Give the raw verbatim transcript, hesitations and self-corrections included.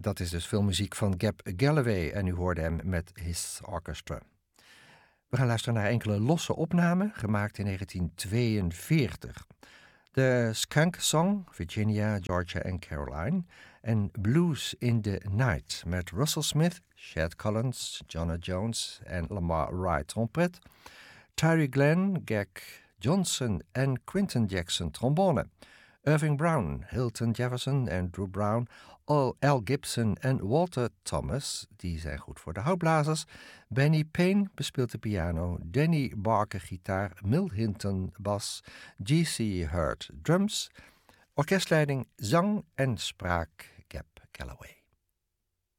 Dat is dus filmmuziek van Gab Galloway en u hoorde hem met His Orchestra. We gaan luisteren naar enkele losse opnamen, gemaakt in negentien tweeënveertig. De Skunk Song, Virginia, Georgia en Caroline. En Blues in the Night met Russell Smith, Chet Collins, Jonah Jones en Lamar Wright trompet. Tyree Glenn, Gag Johnson en Quinton Jackson trombone. Irving Brown, Hilton Jefferson, Andrew Brown, Al Gibson en Walter Thomas, die zijn goed voor de houtblazers. Benny Payne bespeelt de piano, Danny Barker gitaar, Mill Hinton bas, G C Hurt drums. Orkestleiding, zang en spraak Gab Galloway.